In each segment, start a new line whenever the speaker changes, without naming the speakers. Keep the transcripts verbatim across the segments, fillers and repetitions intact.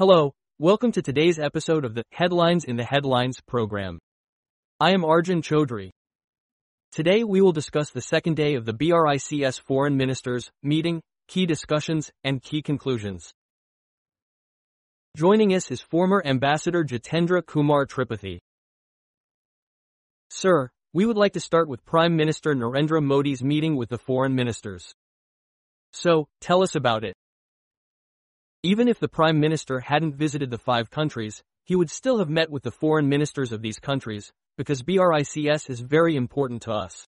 Hello, welcome to today's episode of the Headlines in the Headlines program. I am Arjun Chaudhry. Today we will discuss the second day of the BRICS Foreign Ministers meeting, key discussions, and key conclusions. Joining us is former Ambassador Jitendra Kumar Tripathi. Sir, we would like to start with Prime Minister Narendra Modi's meeting with the foreign ministers. So, tell us about it. Even if the Prime Minister hadn't visited the five countries, he would still have met with the foreign ministers of these countries, because BRICS is very important to us.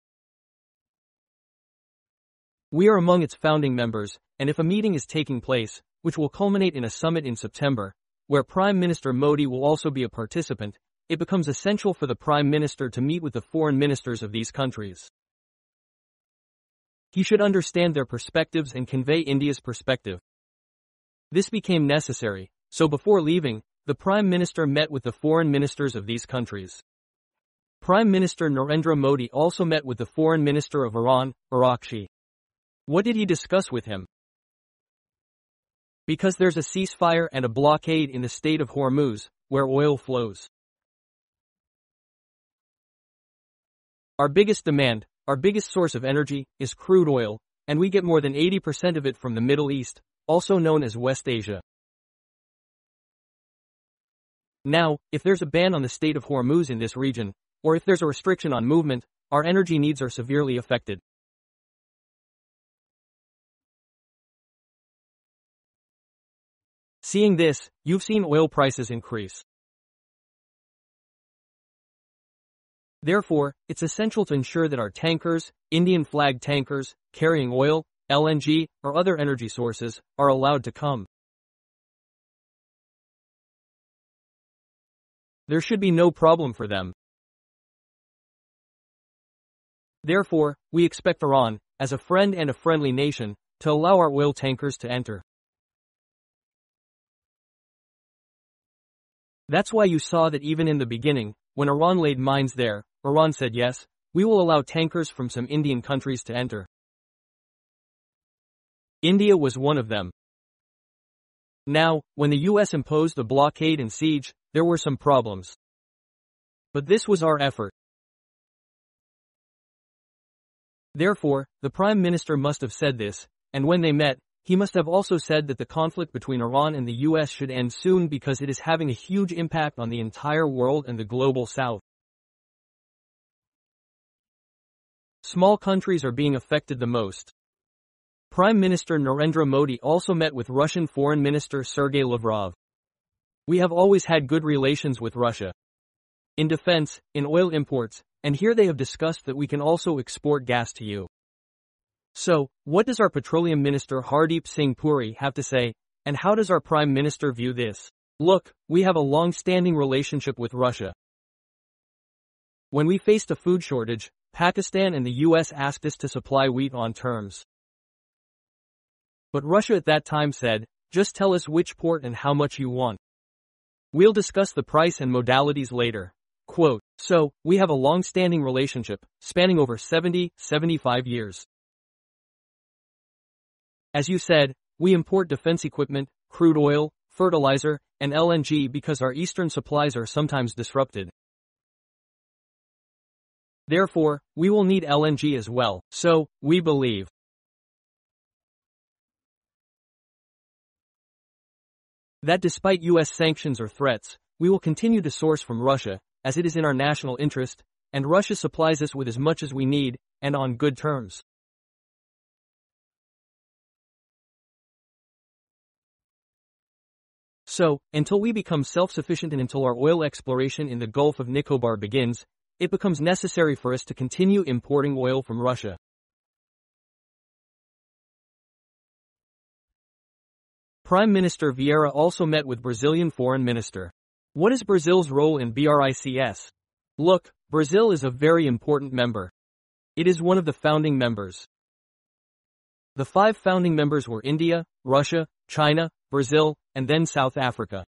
We are among its founding members, and if a meeting is taking place, which will culminate in a summit in September, where Prime Minister Modi will also be a participant, it becomes essential for the Prime Minister to meet with the foreign ministers of these countries. He should understand their perspectives and convey India's perspective. This became necessary, so before leaving, the Prime Minister met with the foreign ministers of these countries. Prime Minister Narendra Modi also met with the Foreign Minister of Iran, Arakshi. What did he discuss with him? Because there's a ceasefire and a blockade in the Strait of Hormuz, where oil flows. Our biggest demand, our biggest source of energy, is crude oil, and we get more than eighty percent of it from the Middle East, also known as West Asia. Now, if there's a ban on the Strait of Hormuz in this region, or if there's a restriction on movement, our energy needs are severely affected. Seeing this, you've seen oil prices increase. Therefore, it's essential to ensure that our tankers, Indian flag tankers, carrying oil, L N G, or other energy sources, are allowed to come. There should be no problem for them. Therefore, we expect Iran, as a friend and a friendly nation, to allow our oil tankers to enter. That's why you saw that even in the beginning, when Iran laid mines there, Iran said yes, we will allow tankers from some Indian countries to enter. India was one of them. Now, when the U S imposed a blockade and siege, there were some problems. But this was our effort. Therefore, the Prime Minister must have said this, and when they met, he must have also said that the conflict between Iran and the U S should end soon because it is having a huge impact on the entire world and the global south. Small countries are being affected the most. Prime Minister Narendra Modi also met with Russian Foreign Minister Sergei Lavrov. We have always had good relations with Russia. In defense, in oil imports, and here they have discussed that we can also export gas to you. So, what does our Petroleum Minister Hardeep Singh Puri have to say, and how does our Prime Minister view this? Look, we have a long-standing relationship with Russia. When we faced a food shortage, Pakistan and the U S asked us to supply wheat on terms. But Russia at that time said, just tell us which port and how much you want. We'll discuss the price and modalities later. Quote, so, we have a long-standing relationship, spanning over seventy, seventy-five years. As you said, we import defense equipment, crude oil, fertilizer, and L N G because our eastern supplies are sometimes disrupted. Therefore, we will need L N G as well, so, we believe that despite U S sanctions or threats, we will continue to source from Russia, as it is in our national interest, and Russia supplies us with as much as we need, and on good terms. So, until we become self-sufficient and until our oil exploration in the Gulf of Nicobar begins, it becomes necessary for us to continue importing oil from Russia. Prime Minister Vieira also met with Brazilian Foreign Minister. What is Brazil's role in BRICS? Look, Brazil is a very important member. It is one of the founding members. The five founding members were India, Russia, China, Brazil, and then South Africa.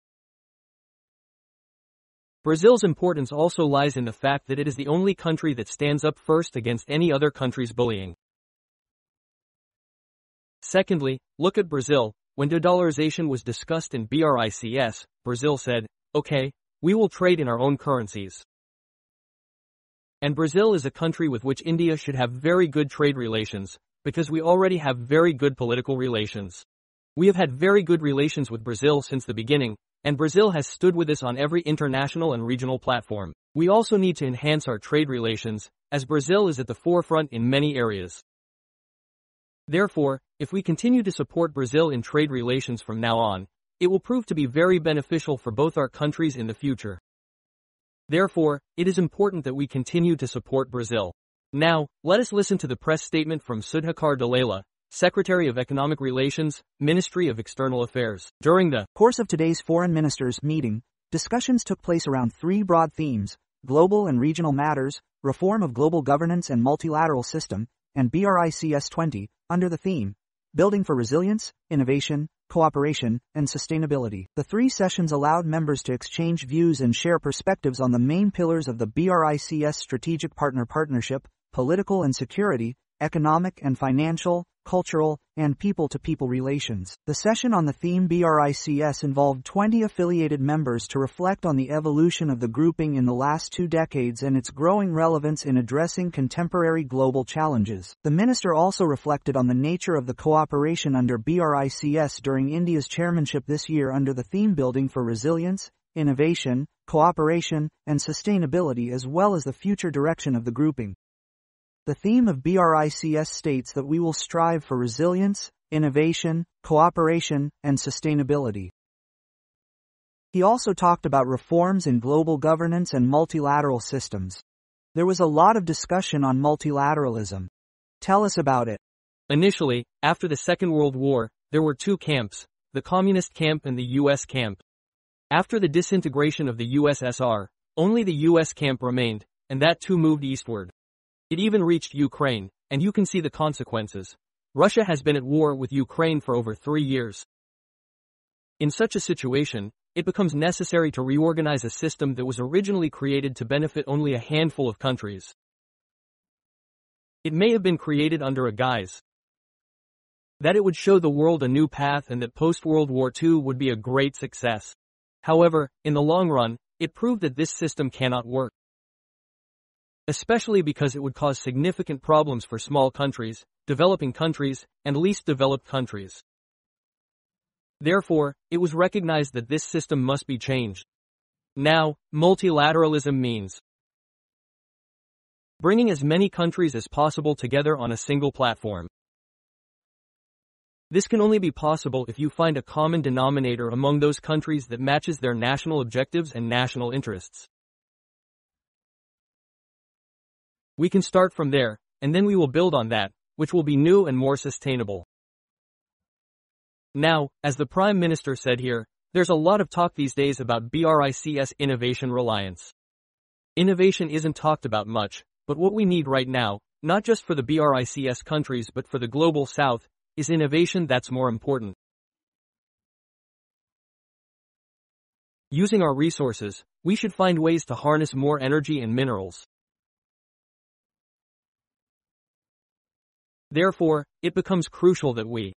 Brazil's importance also lies in the fact that it is the only country that stands up first against any other country's bullying. Secondly, look at Brazil, when de-dollarization was discussed in BRICS, Brazil said, okay, we will trade in our own currencies. And Brazil is a country with which India should have very good trade relations, because we already have very good political relations. We have had very good relations with Brazil since the beginning, and Brazil has stood with us on every international and regional platform. We also need to enhance our trade relations, as Brazil is at the forefront in many areas. Therefore, if we continue to support Brazil in trade relations from now on, it will prove to be very beneficial for both our countries in the future. Therefore, it is important that we continue to support Brazil. Now, let us listen to the press statement from Sudhakar Dalala, Secretary of Economic Relations, Ministry of External Affairs.
During the course of today's foreign ministers' meeting, discussions took place around three broad themes: global and regional matters, reform of global governance and multilateral system, and BRICS twenty, under the theme, Building for Resilience, Innovation, Cooperation, and Sustainability. The three sessions allowed members to exchange views and share perspectives on the main pillars of the BRICS Strategic Partner Partnership: political and security, economic and financial, cultural, and people-to-people relations. The session on the theme BRICS involved twenty affiliated members to reflect on the evolution of the grouping in the last two decades and its growing relevance in addressing contemporary global challenges. The minister also reflected on the nature of the cooperation under BRICS during India's chairmanship this year under the theme Building for Resilience, Innovation, Cooperation, and Sustainability, as well as the future direction of the grouping. The theme of BRICS states that we will strive for resilience, innovation, cooperation, and sustainability. He also talked about reforms in global governance and multilateral systems. There was a lot of discussion on multilateralism. Tell us about it.
Initially, after the Second World War, there were two camps, the communist camp and the U S camp. After the disintegration of the U S S R, only the U S camp remained, and that too moved eastward. It even reached Ukraine, and you can see the consequences. Russia has been at war with Ukraine for over three years. In such a situation, it becomes necessary to reorganize a system that was originally created to benefit only a handful of countries. It may have been created under a guise that it would show the world a new path and that post-World War Two would be a great success. However, in the long run, it proved that this system cannot work. Especially because it would cause significant problems for small countries, developing countries, and least developed countries. Therefore, it was recognized that this system must be changed. Now, multilateralism means bringing as many countries as possible together on a single platform. This can only be possible if you find a common denominator among those countries that matches their national objectives and national interests. We can start from there, and then we will build on that, which will be new and more sustainable. Now, as the Prime Minister said here, there's a lot of talk these days about BRICS innovation reliance. Innovation isn't talked about much, but what we need right now, not just for the BRICS countries but for the global south, is innovation that's more important. Using our resources, we should find ways to harness more energy and minerals. Therefore, it becomes crucial that we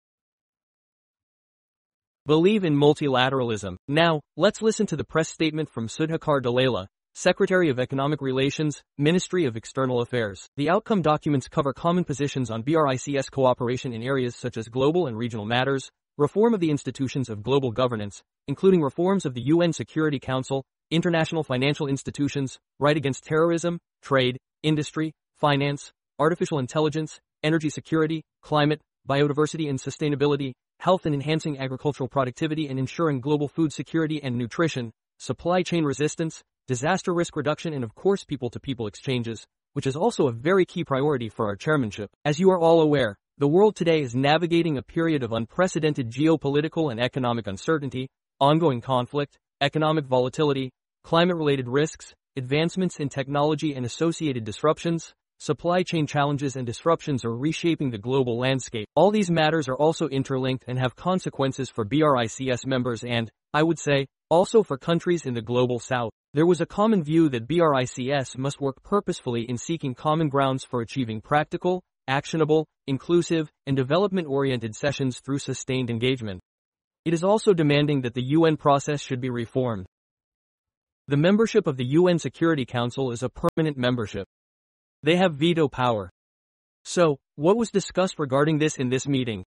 believe in multilateralism. Now, let's listen to the press statement from Sudhakar Dalala, Secretary of Economic Relations, Ministry of External Affairs. The outcome documents cover common positions on BRICS cooperation in areas such as global and regional matters, reform of the institutions of global governance, including reforms of the U N Security Council, international financial institutions, right against terrorism, trade, industry, finance, artificial intelligence, energy security, climate, biodiversity and sustainability, health and enhancing agricultural productivity and ensuring global food security and nutrition, supply chain resistance, disaster risk reduction and of course people-to-people exchanges, which is also a very key priority for our chairmanship. As you are all aware, the world today is navigating a period of unprecedented geopolitical and economic uncertainty, ongoing conflict, economic volatility, climate-related risks, advancements in technology and associated disruptions. Supply chain challenges and disruptions are reshaping the global landscape. All these matters are also interlinked and have consequences for BRICS members and, I would say, also for countries in the global south. There was a common view that BRICS must work purposefully in seeking common grounds for achieving practical, actionable, inclusive, and development-oriented sessions through sustained engagement. It is also demanding that the U N process should be reformed. The membership of the U N Security Council is a permanent membership. They have veto power. So, what was discussed regarding this in this meeting?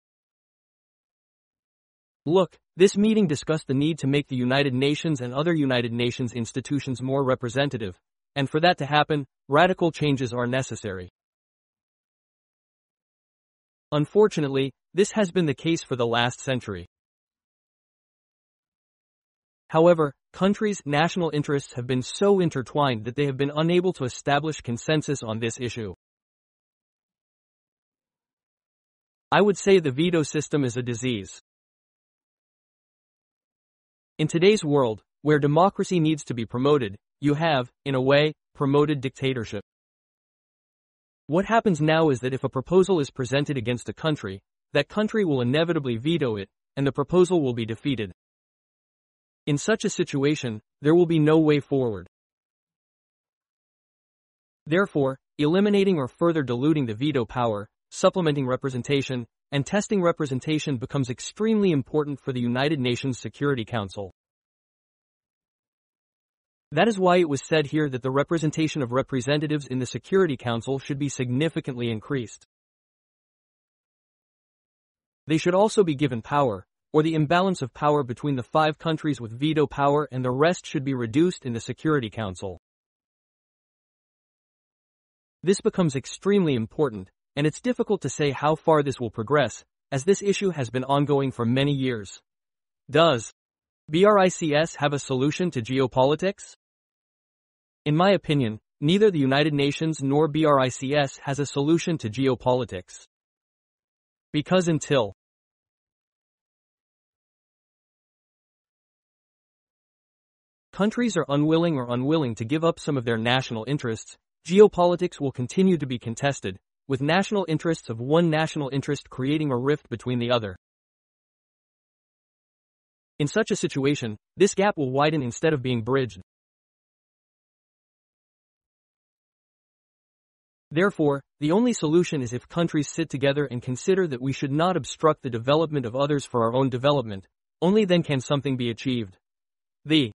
Look, this meeting discussed the need to make the United Nations and other United Nations institutions more representative, and for that to happen, radical changes are necessary. Unfortunately, this has been the case for the last century. However, countries' national interests have been so intertwined that they have been unable to establish consensus on this issue. I would say the veto system is a disease. In today's world, where democracy needs to be promoted, you have, in a way, promoted dictatorship. What happens now is that if a proposal is presented against a country, that country will inevitably veto it, and the proposal will be defeated. In such a situation, there will be no way forward. Therefore, eliminating or further diluting the veto power, supplementing representation, and testing representation becomes extremely important for the United Nations Security Council. That is why it was said here that the representation of representatives in the Security Council should be significantly increased. They should also be given power, or the imbalance of power between the five countries with veto power and the rest should be reduced in the Security Council. This becomes extremely important, and it's difficult to say how far this will progress, as this issue has been ongoing for many years. Does BRICS have a solution to geopolitics? In my opinion, neither the United Nations nor BRICS has a solution to geopolitics. Because until countries are unwilling or unwilling to give up some of their national interests, geopolitics will continue to be contested, with national interests of one national interest creating a rift between the other. In such a situation, this gap will widen instead of being bridged. Therefore, the only solution is if countries sit together and consider that we should not obstruct the development of others for our own development. Only then can something be achieved. The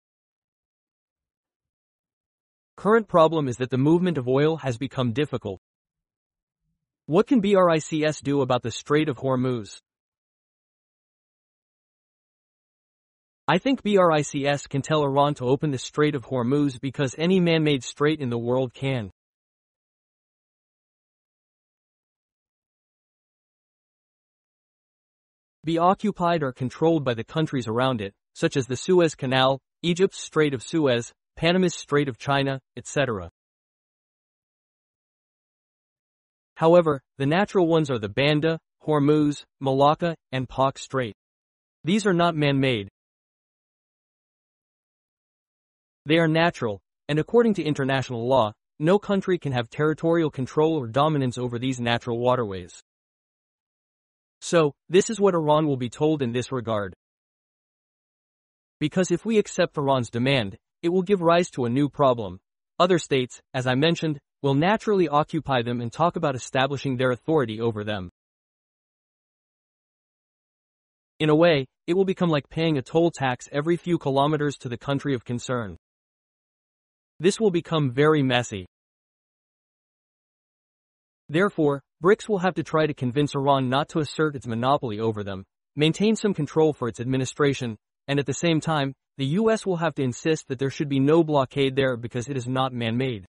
current problem is that the movement of oil has become difficult. What can BRICS do about the Strait of Hormuz? I think BRICS can tell Iran to open the Strait of Hormuz because any man-made strait in the world can be occupied or controlled by the countries around it, such as the Suez Canal, Egypt's Strait of Suez, Panama's Strait of China, et cetera. However, the natural ones are the Banda, Hormuz, Malacca, and Pak Strait. These are not man-made. They are natural, and according to international law, no country can have territorial control or dominance over these natural waterways. So, this is what Iran will be told in this regard. Because if we accept Iran's demand, it will give rise to a new problem. Other states, as I mentioned, will naturally occupy them and talk about establishing their authority over them. In a way, it will become like paying a toll tax every few kilometers to the country of concern. This will become very messy. Therefore, BRICS will have to try to convince Iran not to assert its monopoly over them, maintain some control for its administration, and at the same time, the U S will have to insist that there should be no blockade there because it is not man-made.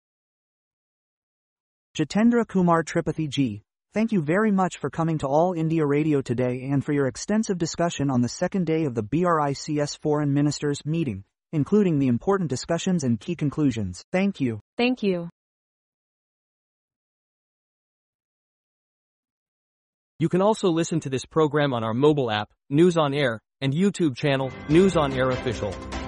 Jitendra Kumar Tripathi ji, thank you very much for coming to All India Radio today and for your extensive discussion on the second day of the BRICS Foreign Ministers meeting, including the important discussions and key conclusions. Thank you.
Thank you.
You can also listen to this program on our mobile app, News on Air, and YouTube channel, News on Air Official.